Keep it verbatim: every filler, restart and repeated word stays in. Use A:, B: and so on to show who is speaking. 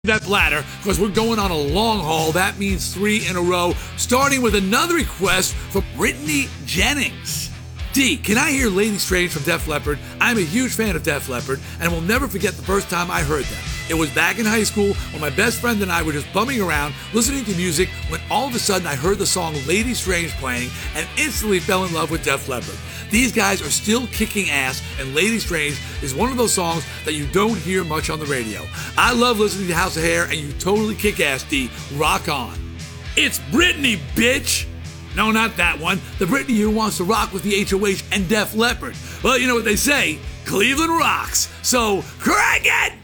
A: that bladder because we're going on a long haul. That means three in a row, starting with another request from Brittany Jennings. D, can I hear Lady Strange from Def Leppard? I'm a huge fan of Def Leppard and will never forget the first time I heard them. It was back in high school when my best friend and I were just bumming around listening to music when all of a sudden I heard the song Lady Strange playing and instantly fell in love with Def Leppard. These guys are still kicking ass, and Lady Strange is one of those songs that you don't hear much on the radio. I love listening to House of Hair, and you totally kick ass, D. Rock on. It's Britney, bitch! No, not that one. The Britney who wants to rock with the H O H and Def Leppard. Well, you know what they say, Cleveland rocks. So, crank it!